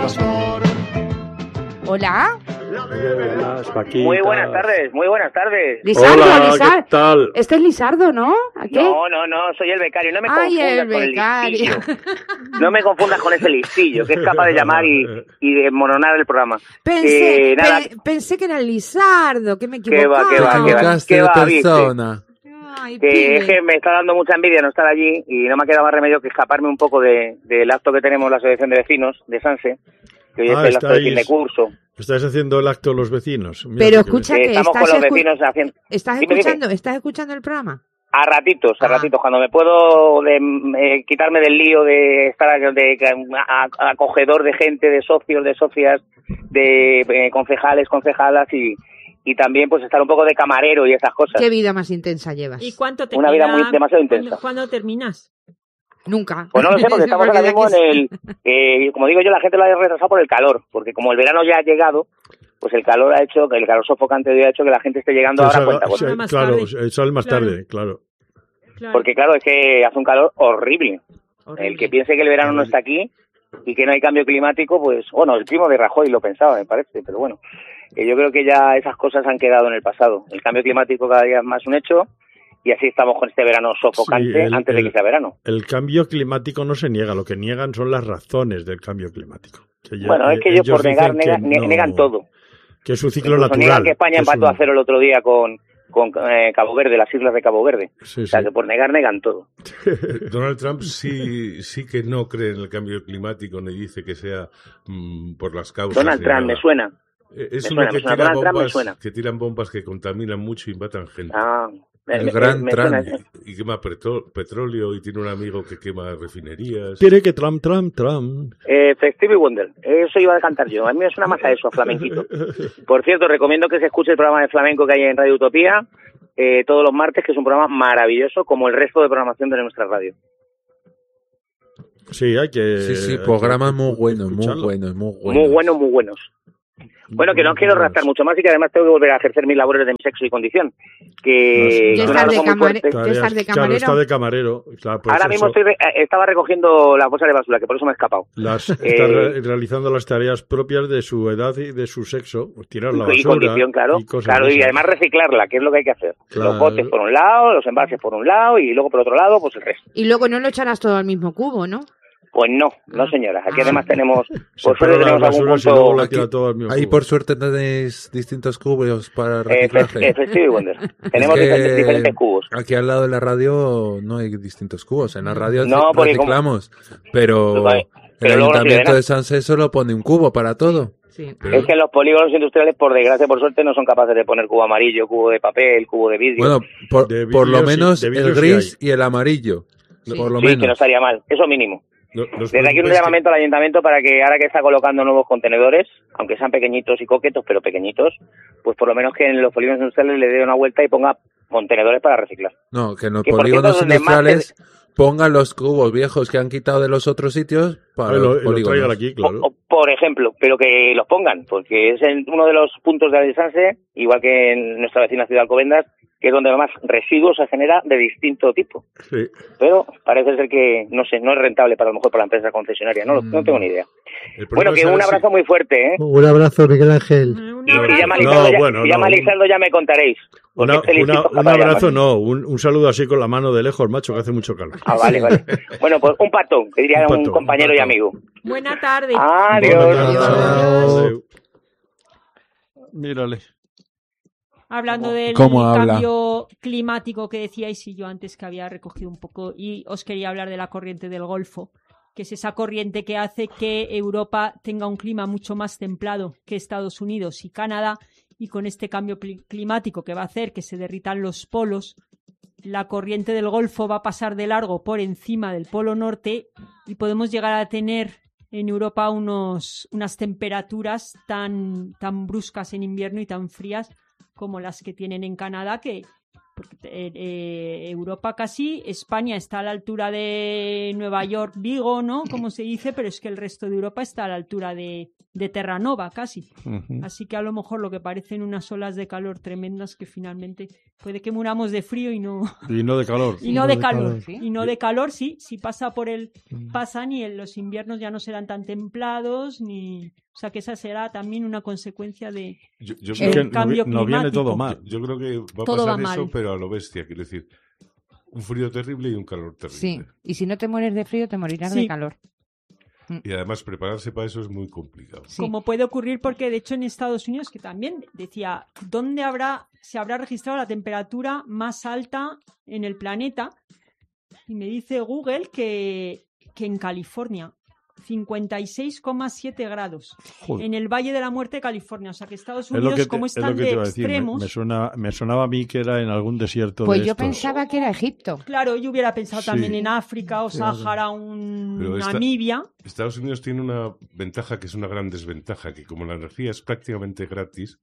Hola. Muy buenas tardes, muy buenas tardes. Lizardo, Hola, ¿qué tal? Este es Lizardo, ¿no? ¿A qué? No, soy el becario. No me confundas con el listillo. No me confundas con ese listillo que es capaz de llamar y de mononar el programa. Pensé que era el Lizardo, que me equivocaba. ¿Qué va, persona? Ay, es que me está dando mucha envidia no estar allí y no me ha quedado más remedio que escaparme un poco del acto que tenemos la Asociación de Vecinos de Sanse, que hoy es el acto de fin de curso. ¿Estáis haciendo el acto los vecinos? Mira, pero escucha que estamos con los vecinos haciendo... ¿Estás escuchando el programa? A ratitos, cuando me puedo quitarme del lío de estar acogedor de gente, de socios, de socias, de concejales, concejalas y también pues estar un poco de camarero y esas cosas. ¿Qué vida más intensa llevas? ¿Y cuánto te Una queda? vida demasiado intensa. ¿Cuándo terminas? Nunca. Pues no lo sé, porque estamos ahora mismo en el... como digo yo, la gente lo ha retrasado por el calor, porque como el verano ya ha llegado, pues el calor sofocante ha hecho que la gente esté llegando ahora a cuenta. Claro, sale más tarde, claro. Porque claro, es que hace un calor horrible. El que piense que el verano no está aquí y que no hay cambio climático, pues, bueno, el primo de Rajoy lo pensaba, me parece, pero bueno, yo creo que ya esas cosas han quedado en el pasado. El cambio climático cada día es más un hecho. Y así estamos con este verano sofocante antes de que sea verano. El cambio climático no se niega, lo que niegan son las razones del cambio climático. Es que ellos por negar niegan todo. Que es un ciclo natural. Niegan que España empató a 0 el otro día con Cabo Verde, las islas de Cabo Verde. Sí, o sea, que por negar negan todo. Donald Trump sí que no cree en el cambio climático ni dice que sea por las causas. Donald Trump, me suena. Es uno que tira bombas, que tiran bombas que contaminan mucho y matan gente. El gran Trump. Y quema petróleo y tiene un amigo que quema refinerías. Quiere que Trump. Stevie Wonder, eso iba a cantar yo. A mí me suena más a eso, a flamenquito. Por cierto, recomiendo que se escuche el programa de flamenco que hay en Radio Utopía todos los martes, que es un programa maravilloso, como el resto de programación de nuestra radio. Sí, programas muy buenos. Muy buenos. Bueno, que no quiero rascar mucho más y que además tengo que volver a ejercer mis labores de mi sexo y condición. Ya estás de camarero. Claro, ahora mismo estaba recogiendo la bolsa de basura, que por eso me he escapado. Está realizando las tareas propias de su edad y de su sexo. Tirar la basura. Y condición, claro. Y además reciclarla, que es lo que hay que hacer. Claro. Los botes por un lado, los envases por un lado y luego por otro lado, pues el resto. Y luego no lo echarás todo al mismo cubo, ¿no? Pues no señora. Aquí además tenemos, por suerte tenemos algún punto... Ahí por suerte tenéis distintos cubos para reciclaje. Efectivamente, tenemos diferentes cubos. Aquí al lado de la radio no hay distintos cubos. En la radio reciclamos, pero el Ayuntamiento de Sanse solo pone un cubo para todo. Sí. Es que los polígonos industriales, por desgracia, por suerte, no son capaces de poner cubo amarillo, cubo de papel, cubo de vidrio. Bueno, por lo menos el gris y el amarillo. Sí, por lo menos. Que no estaría mal, eso mínimo. Desde aquí un llamamiento al ayuntamiento para que ahora que está colocando nuevos contenedores, aunque sean pequeñitos y coquetos, pero pequeñitos, pues por lo menos que en los polígonos industriales le dé una vuelta y ponga contenedores para reciclar. No, que en los polígonos industriales pongan los cubos viejos que han quitado de los otros sitios para los polígonos. Lo traigan aquí, claro. Por ejemplo, pero que los pongan, porque es uno de los puntos de Sanse, igual que en nuestra vecina ciudad de Alcobendas, que es donde más residuos se genera de distinto tipo. Sí. Pero parece ser que, no sé, no es rentable para lo mejor para la empresa concesionaria, no tengo ni idea. Bueno, que un abrazo muy fuerte, ¿eh? Un abrazo, Miguel Ángel. Y si llama Lizardo ya me contaréis. Un abrazo un saludo así con la mano de lejos, macho, que hace mucho calor. Vale. Bueno, pues un pato, que diría un compañero y amigo. Buena tarde. Adiós. Mírale. Hablando del cambio climático que decíais, y yo antes que había recogido un poco, y os quería hablar de la corriente del Golfo, que es esa corriente que hace que Europa tenga un clima mucho más templado que Estados Unidos y Canadá, y con este cambio climático que va a hacer que se derritan los polos, la corriente del Golfo va a pasar de largo por encima del Polo Norte y podemos llegar a tener en Europa unas temperaturas tan bruscas en invierno y tan frías como las que tienen en Canadá, que Porque, Europa casi, España está a la altura de Nueva York, Vigo, ¿no? Como se dice, pero es que el resto de Europa está a la altura de Terranova casi. Así que a lo mejor lo que parecen unas olas de calor tremendas que finalmente puede que muramos de frío y no de calor. Y no de calor. ¿Sí? Y no de calor, sí. Si pasa por pasan y los inviernos ya no serán tan templados ni... O sea que esa será también una consecuencia de yo creo que cambio climático. No viene todo mal. Yo creo que va a pasar eso, pero a lo bestia, quiero decir. Un frío terrible y un calor terrible. Sí, y si no te mueres de frío, te morirás de calor. Y además prepararse para eso es muy complicado. Sí. Como puede ocurrir porque de hecho en Estados Unidos, que también decía, ¿dónde se habrá registrado la temperatura más alta en el planeta? Y me dice Google que en California, 56,7 grados. Joder. En el Valle de la Muerte de California. O sea que Estados Unidos, como están de extremos... Me sonaba a mí que era en algún desierto pues de yo estos. Pensaba que era Egipto. Claro, yo hubiera pensado también en África o Sáhara, Namibia. Estados Unidos tiene una ventaja que es una gran desventaja, que como la energía es prácticamente gratis,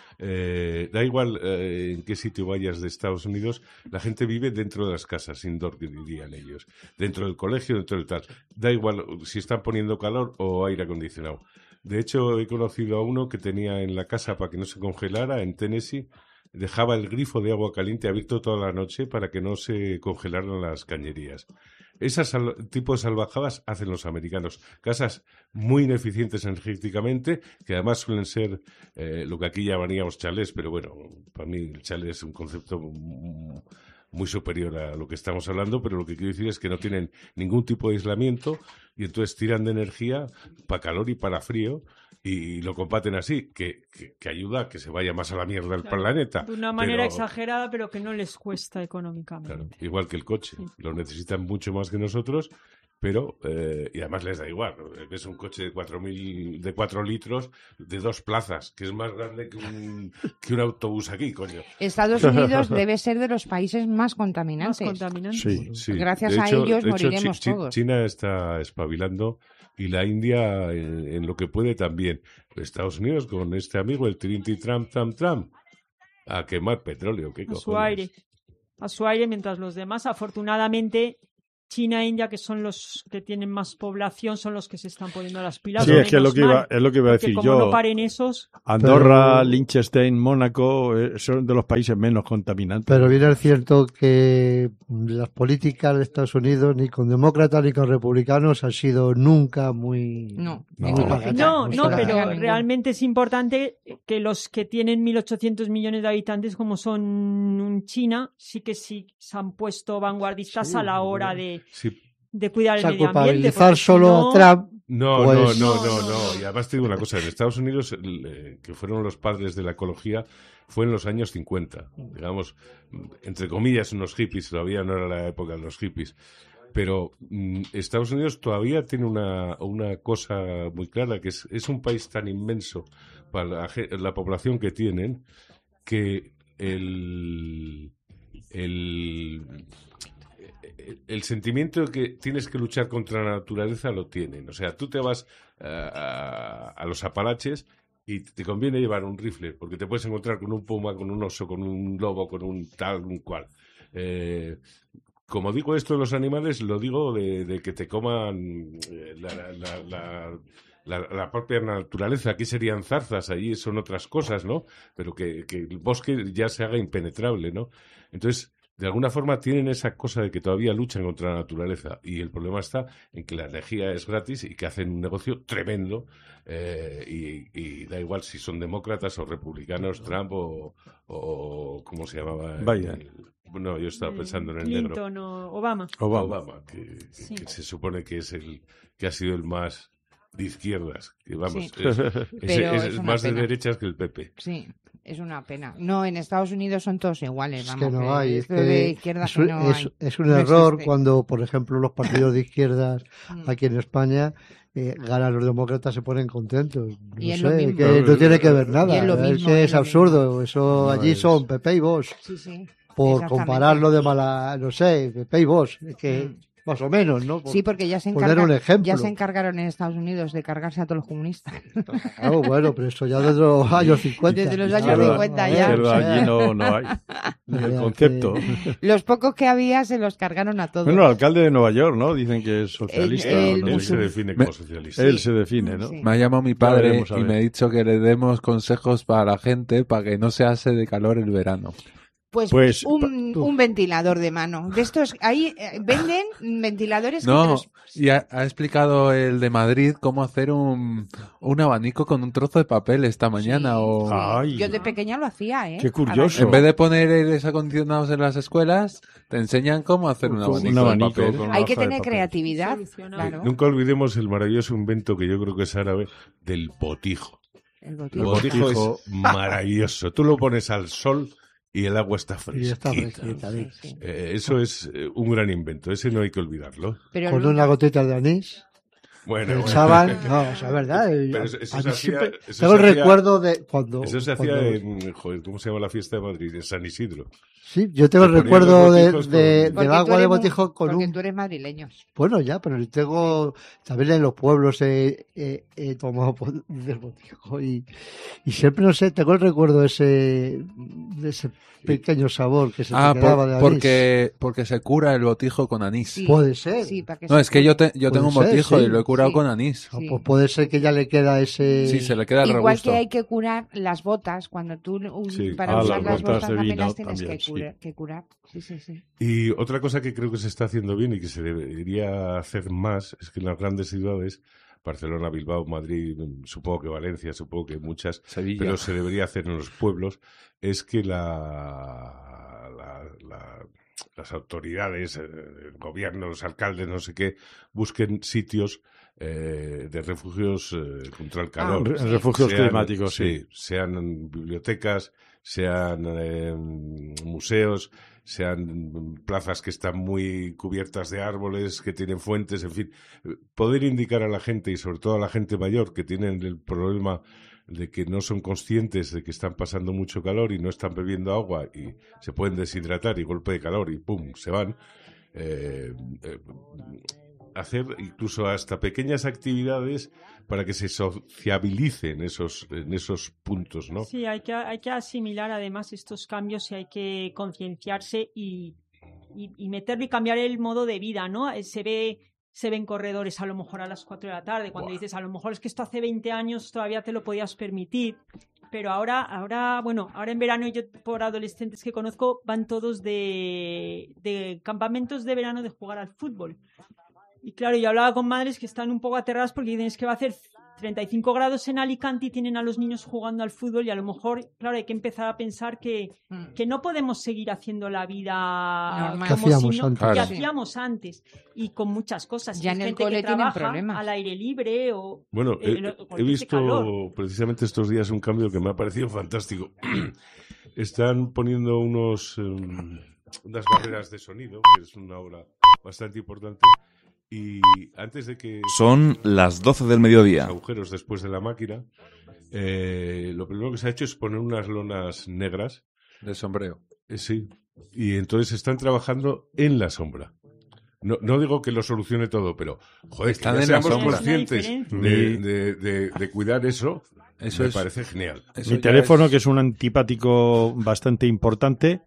da igual en qué sitio vayas de Estados Unidos, la gente vive dentro de las casas, indoor, dirían ellos, dentro del colegio, dentro del tal. Da igual si están poniendo calor o aire acondicionado. De hecho, he conocido a uno que tenía en la casa, para que no se congelara, en Tennessee, dejaba el grifo de agua caliente abierto toda la noche para que no se congelaran las cañerías. Esas tipo de salvajadas hacen los americanos. Casas muy ineficientes energéticamente, que además suelen ser lo que aquí llamaríamos chalés, pero bueno, para mí el chalet es un concepto muy superior a lo que estamos hablando, pero lo que quiero decir es que no tienen ningún tipo de aislamiento y entonces tiran de energía para calor y para frío y lo combaten así, que ayuda a que se vaya más a la mierda el planeta. De una manera exagerada, pero que no les cuesta económicamente. Claro, igual que el coche. Sí. Lo necesitan mucho más que nosotros, pero y además les da igual. Es un coche de 4 litros de 2 plazas, que es más grande que un autobús aquí, coño. Estados Unidos debe ser de los países más contaminantes. Sí. Gracias a ellos moriremos todos. China está espabilando y la India en lo que puede también. Estados Unidos con este amigo, el Trinity Trump, a quemar petróleo. ¿Qué cojones? A su aire, mientras los demás, afortunadamente... China e India, que son los que tienen más población, son los que se están poniendo las pilas. Sí, es que es lo que iba a decir yo. No paren esos... Andorra, Liechtenstein, Mónaco son de los países menos contaminantes. Pero bien es cierto que las políticas de Estados Unidos, ni con demócratas ni con republicanos, han sido nunca muy... No, pero realmente es importante que los que tienen 1.800 millones de habitantes, como son China, sí que se han puesto vanguardistas a la hora de cuidar el medio ambiente. Culpabilizar solo a Trump. No. Y además te digo una cosa, en Estados Unidos, que fueron los padres de la ecología, fue en los años 50. Digamos, entre comillas, unos hippies, todavía no era la época de los hippies. Pero Estados Unidos todavía tiene una cosa muy clara, que es un país tan inmenso para la población que tienen, que el sentimiento de que tienes que luchar contra la naturaleza lo tienen. O sea, tú te vas a los Apalaches y te conviene llevar un rifle, porque te puedes encontrar con un puma, con un oso, con un lobo, con un tal, un cual. Como digo esto de los animales, lo digo de que te coman la propia naturaleza. Aquí serían zarzas, allí son otras cosas, ¿no? Pero que el bosque ya se haga impenetrable, ¿no? Entonces, de alguna forma tienen esa cosa de que todavía luchan contra la naturaleza, y el problema está en que la energía es gratis y que hacen un negocio tremendo, y da igual si son demócratas o republicanos, Trump o ¿cómo se llamaba? No, yo estaba pensando en el Clinton negro. O Obama, que se supone que es que ha sido el más de izquierdas, que vamos, es más de derechas que el PP. Sí. Es una pena. No, en Estados Unidos son todos iguales. Vamos, es que no hay. Es un error cuando, por ejemplo, los partidos de izquierdas aquí en España ganan los demócratas, se ponen contentos. No sé, que no tiene que ver nada. Es absurdo. Eso allí son PP y Vox. Sí. Por compararlo de mala, no sé, PP y Vox. Es que Más o menos, ¿no? Sí, porque ya se encargaron en Estados Unidos de cargarse a todos los comunistas. Bueno, pero eso ya desde los años 50. Desde los años 50 ya. Pero allí no hay el concepto. Los pocos que había se los cargaron a todos. Bueno, el alcalde de Nueva York, ¿no? Dicen que es socialista. Él se define como socialista. Él se define, ¿no? Sí. Me ha llamado mi padre y me ha dicho que le demos consejos para la gente para que no se hace de calor el verano. Pues un ventilador de mano. De estos, ahí venden ventiladores. No, y ha explicado el de Madrid cómo hacer un abanico con un trozo de papel esta mañana. Ay, yo de pequeña lo hacía, ¿eh? Qué curioso. En vez de poner aires acondicionados en las escuelas, te enseñan cómo hacer un abanico de papel. Hay que tener creatividad. Claro. Nunca olvidemos el maravilloso invento que yo creo que es árabe del botijo. El botijo es maravilloso. Tú lo pones al sol y el agua está fresquita. Eso es un gran invento. Ese no hay que olvidarlo. Con una gotita de anís. Bueno, pensaban, no, o sea, es verdad. Pero eso se hacía, tengo el recuerdo de cuando. Eso se hacía en, ¿cómo se llama la fiesta de Madrid? En San Isidro. Sí, yo tengo el recuerdo del agua de botijo con porque tú eres madrileño. Bueno, ya, pero tengo también en los pueblos he tomado del botijo y siempre, no sé, tengo el recuerdo de ese pequeño sabor que se te quedaba de anís. Porque se cura el botijo con anís. Sí, puede ser. Sí, para que no, es que yo tengo un botijo y lo he curado con anís. Sí. Pues puede ser que ya le queda ese... Sí, se le queda el igual regusto. Que hay que curar las botas. Cuando tú para usar las botas apenas tienes también, que curar. Sí. Y otra cosa que creo que se está haciendo bien y que se debería hacer más es que en las grandes ciudades, Barcelona, Bilbao, Madrid, supongo que Valencia, supongo que muchas, Sevilla. Pero se debería hacer en los pueblos, es que las autoridades, el gobierno, los alcaldes, no sé qué, busquen sitios de refugios contra el calor. Refugios climáticos, sí. Sean bibliotecas, sean museos, sean plazas que están muy cubiertas de árboles, que tienen fuentes, en fin. Poder indicar a la gente, y sobre todo a la gente mayor, que tienen el problema de que no son conscientes de que están pasando mucho calor y no están bebiendo agua y se pueden deshidratar y golpe de calor y ¡pum!, se van. Hacer incluso hasta pequeñas actividades para que se sociabilicen en esos puntos, ¿no? Sí, hay que asimilar además estos cambios y hay que concienciarse y meterlo y cambiar el modo de vida, ¿no? Se ven corredores a lo mejor a las 4 de la tarde, cuando dices, a lo mejor es que esto hace 20 años todavía te lo podías permitir, pero ahora en verano yo por adolescentes que conozco van todos de campamentos de verano de jugar al fútbol. Y claro, yo hablaba con madres que están un poco aterradas porque dicen, es que va a hacer 35 grados en Alicante y tienen a los niños jugando al fútbol y a lo mejor, claro, hay que empezar a pensar que no podemos seguir haciendo la vida que hacíamos antes y con muchas cosas. Ya en el cole tienen problemas. Al aire libre o... Bueno, he visto precisamente estos días un cambio que me ha parecido fantástico. Están poniendo unas barreras de sonido, que es una obra bastante importante. Y antes de que... Son las 12 del mediodía. Los agujeros después de la máquina, lo primero que se ha hecho es poner unas lonas negras. De sombrero. Sí. Y entonces están trabajando en la sombra. No digo que lo solucione todo, pero, joder, están que ya en seamos la sombra. conscientes de cuidar eso me parece genial. Mi teléfono, que es un antipático bastante importante,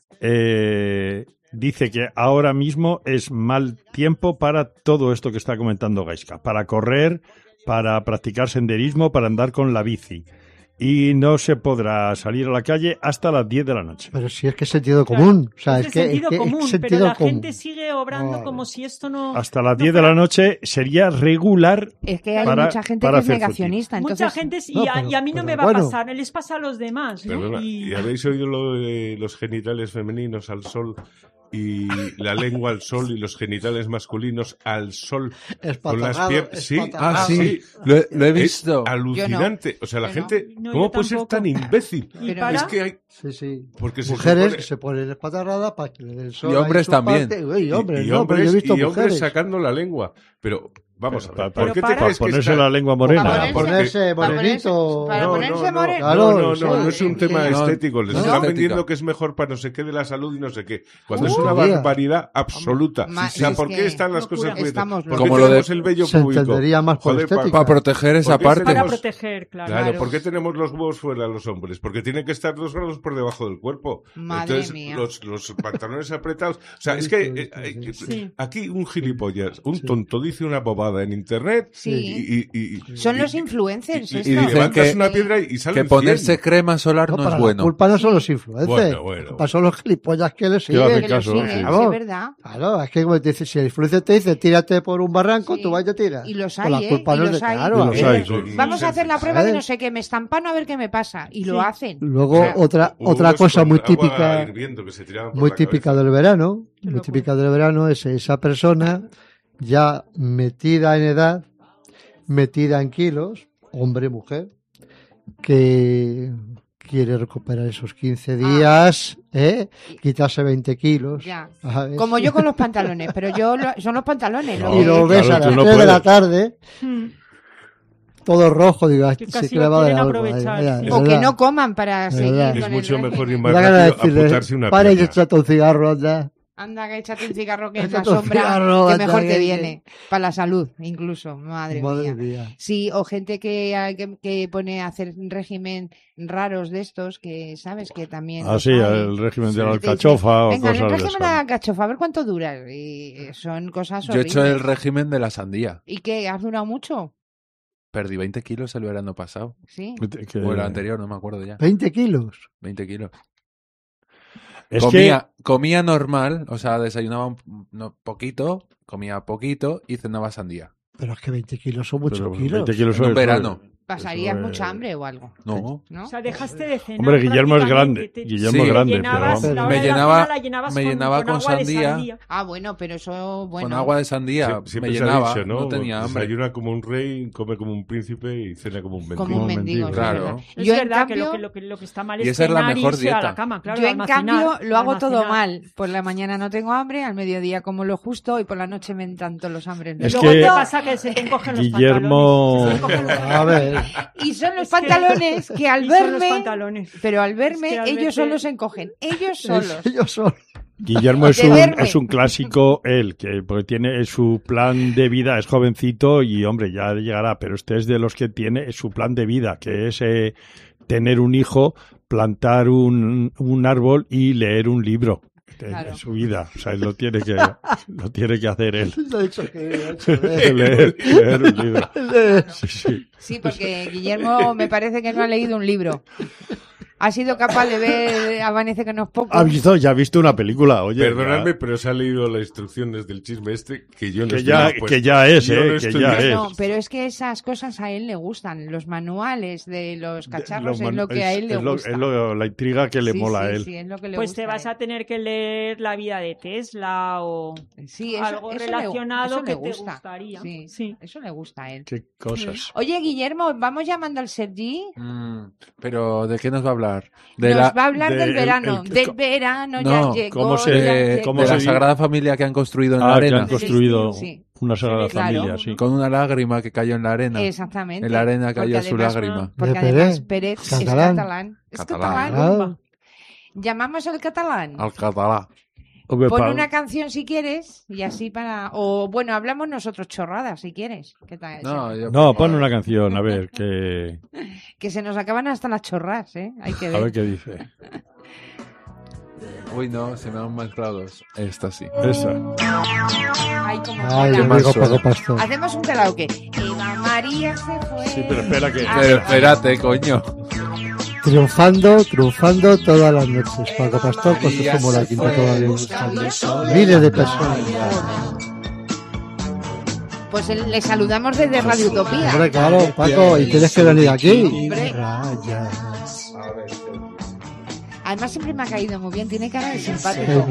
dice que ahora mismo es mal tiempo para todo esto que está comentando Gaizka, para correr, para practicar senderismo, para andar con la bici. Y no se podrá salir a la calle hasta las 10 de la noche. Pero si es que es sentido común. O sea, es sentido común, pero la gente sigue obrando como si esto no... Hasta las 10 de la noche sería regular. Es que hay mucha gente que es negacionista. Entonces... Mucha gente, y a mí no me va a pasar, les pasa a los demás, ¿no? Perdona, ¿y habéis oído lo de los genitales femeninos al sol? Y la lengua al sol y los genitales masculinos al sol con las piernas. Sí, sí, lo he visto. Es alucinante. O sea, la gente, ¿cómo puede ser tan imbécil? Es que hay porque mujeres se ponen espatarradas para que le den sol. Y hombres también. Y hombres, yo he visto hombres sacando la lengua. Pero Vamos a ver. ¿Por qué te crees que ponerse la lengua morena? Para ponerse morenito. No es un tema estético. Les están vendiendo que es mejor para no sé qué de la salud y no sé qué. Cuando es una barbaridad absoluta. O sea, ¿por qué están las cosas cubiertas? ¿Por qué tenemos el vello público? Para proteger esa parte. Para proteger, claro. ¿Por qué tenemos los huevos fuera los hombres? Porque tienen que estar 2 grados por debajo del cuerpo. Entonces, los pantalones apretados. O sea, es que aquí un gilipollas, un tonto dice una bobada en internet son los influencers. Y levantas una piedra y sale que ponerse crema solar no es bueno. La culpa no son los influencers. La culpa son los gilipollas que le siguen. Es verdad. Claro, es que como te dice, si el influencer te dice tírate por un barranco, tú vas y te tiras. Y los hay, Vamos a hacer la prueba de no sé qué, me estampan a ver qué me pasa. Y lo hacen. Luego otra cosa muy típica del verano, es esa persona ya metida en edad, metida en kilos, hombre, mujer, que quiere recuperar esos 15 días, quitarse 20 kilos. Ya. Como yo con los pantalones, pero son los pantalones. Y lo ves a las 3 de la tarde, todo rojo, digo, se clava de algo. O que no coman para seguir es con mucho mejor y más rápido apuntarse una para y échate un cigarro, anda. Anda, que échate un cigarro que es la sombra que mejor te viene. Para la salud, incluso. Madre mía. Sí, o gente que pone a hacer régimen raros de estos, que sabes que también... el régimen de la alcachofa o venga, cosas el régimen de la alcachofa, a ver cuánto dura. Y son cosas Yo horribles. he hecho el régimen de la sandía. ¿Y qué? ¿Has durado mucho? Perdí 20 kilos el verano pasado. Sí. O el anterior, no me acuerdo ya. 20 kilos. 20 kilos. Es comía normal, o sea, desayunaba un poquito, comía poquito y cenaba sandía. Pero es que 20 kilos son muchos kilos. 20 kilos en un verano. ¿Pasarías mucha hambre o algo? No. O sea, dejaste de cenar. Hombre, Guillermo es grande. Guillermo es grande. Me llenaba con sandía. Ah, bueno, pero eso... Con agua de sandía me llenaba, no tenía hambre. Desayuna como un rey, come como un príncipe y cena como un mendigo. Como un mendigo, claro. Yo en cambio, que lo que está mal es esa es la mejor dieta. A la cama, claro, yo en cambio lo hago todo mal. Por la mañana no tengo hambre, al mediodía como lo justo y por la noche me entran todos los hambres. Es luego que te pasa que se te encogen los Guillermo... A ver... Y son los pantalones que al verme... Pero al verme, ellos solos se encogen. Ellos solos. Guillermo es un clásico, porque tiene su plan de vida, es jovencito y, hombre, ya llegará, pero este es de los que tiene su plan de vida, que es tener un hijo, plantar un árbol y leer un libro. En su vida, o sea, lo tiene que hacer él. leer un libro. Sí, porque Guillermo me parece que no ha leído un libro. Ha sido capaz de ver Amanece que no es poco. Ya ha visto una película, oye. Perdonadme, pero se ha leído las instrucciones del chisme que yo no que ya es. No, pero es que esas cosas a él le gustan. Los manuales de los cacharros es lo que a él le gusta. Es la intriga que le mola a él. Sí, es lo que le pues gusta te vas a tener que leer la vida de Tesla o algo relacionado que te gustaría. Sí, eso le gusta a él. Qué cosas. Oye, Guillermo, ¿vamos llamando al Sergi? Pero ¿de qué nos va a hablar? Nos va a hablar del verano. Del verano ya llegó. De la Sagrada Familia que han construido en la arena. Que han construido una Sagrada Familia, sí. Con una lágrima que cayó en la arena. Exactamente. En la arena cayó su lágrima. Porque además Pérez es catalán. Es catalán. ¿Llamamos al catalán? Al catalán. Pon una canción si quieres y así para... O bueno, hablamos nosotros chorradas si quieres. ¿Qué tal? No, pon una canción, a ver, que se nos acaban hasta las chorras, ¿eh? Hay que ver. A ver qué dice. Uy, no, se me han mezclado. Esta sí. Esa. Ay, como Paco Pastor. Hacemos un karaoke. Eva María se fue. Sí, pero espera que... Pero espérate, coño. Triunfando todas las noches. Paco Pastor, pues es como la quinta todavía. Miles de personas. Pues le saludamos desde Radio Utopía. Hombre, claro, Paco, y tienes que venir aquí. Además siempre me ha caído muy bien, tiene cara de simpático.